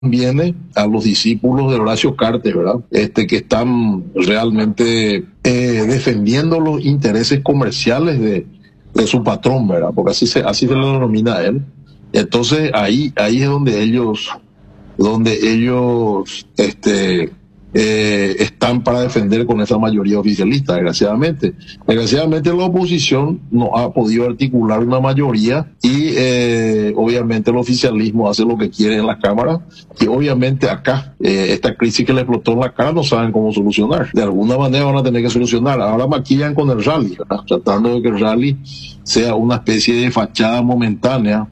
conviene a los discípulos de Horacio Cartes, ¿verdad? Que están realmente defendiendo los intereses comerciales de su patrón, ¿verdad? Porque así se le denomina a él. Entonces ahí es donde ellos están para defender con esa mayoría oficialista, desgraciadamente. Desgraciadamente la oposición no ha podido articular una mayoría y obviamente el oficialismo hace lo que quiere en las cámaras y obviamente acá esta crisis que le explotó en la cara no saben cómo solucionar. De alguna manera van a tener que solucionar. Ahora maquillan con el rally, ¿verdad? Tratando de que el rally sea una especie de fachada momentánea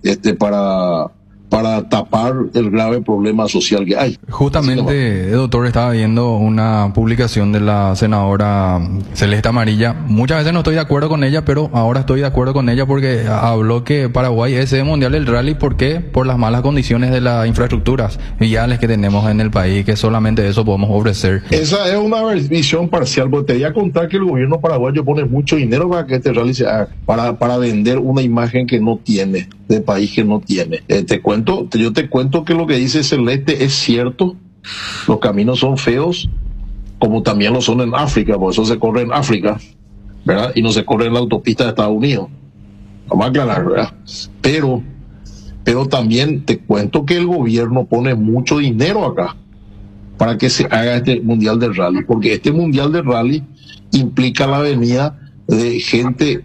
para tapar el grave problema social que hay. Justamente, doctor, estaba viendo una publicación de la senadora Celeste Amarilla. Muchas veces no estoy de acuerdo con ella, pero ahora estoy de acuerdo con ella porque habló que Paraguay es sede mundial del rally. ¿Por qué? Por las malas condiciones de las infraestructuras viales que tenemos en el país, que solamente eso podemos ofrecer. Esa es una visión parcial, porque te voy a contar que el gobierno paraguayo pone mucho dinero para que este rally se haga, para vender una imagen que no tiene, de país que no tiene. Yo te cuento que lo que dice Celeste es cierto. Los caminos son feos, como también lo son en África, por eso se corre en África, ¿verdad? Y no se corre en la autopista de Estados Unidos. Vamos a aclarar, ¿verdad? Pero también te cuento que el gobierno pone mucho dinero acá para que se haga este Mundial del Rally, porque este Mundial del Rally implica la venida de gente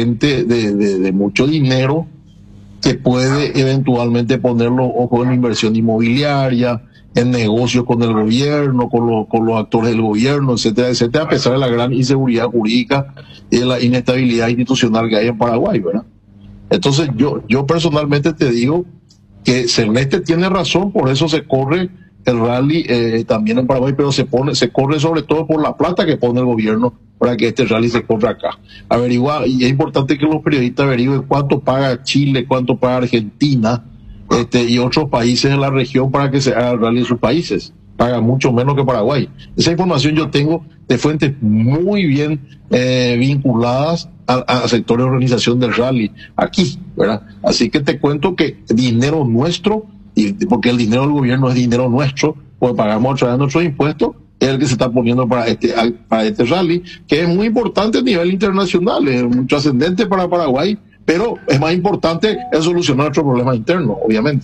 de mucho dinero que puede eventualmente poner los ojos en inversión inmobiliaria, en negocios con el gobierno, con los actores del gobierno, etcétera, etcétera, a pesar de la gran inseguridad jurídica y de la inestabilidad institucional que hay en Paraguay, ¿verdad? Entonces yo personalmente te digo que Celeste tiene razón, por eso se corre el rally también en Paraguay, pero se corre sobre todo por la plata que pone el gobierno para que este rally se corra acá. Averiguar, y es importante que los periodistas averigüen cuánto paga Chile, cuánto paga Argentina, y otros países de la región para que se haga el rally en sus países. Paga mucho menos que Paraguay. Esa información yo tengo de fuentes muy bien vinculadas a sectores de organización del rally aquí, ¿verdad? Así que te cuento que dinero nuestro, porque el dinero del gobierno es dinero nuestro, pues pagamos a través de nuestros impuestos, es el que se está poniendo para este rally, que es muy importante a nivel internacional, es muy trascendente para Paraguay, pero es más importante es solucionar nuestros problemas internos, obviamente.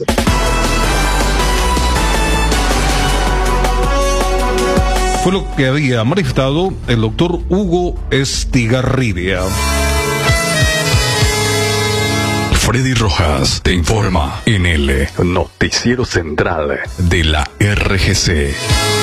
Fue lo que había manifestado el doctor Hugo Estigarribia. Freddy Rojas te informa en el Noticiero Central de la RGC.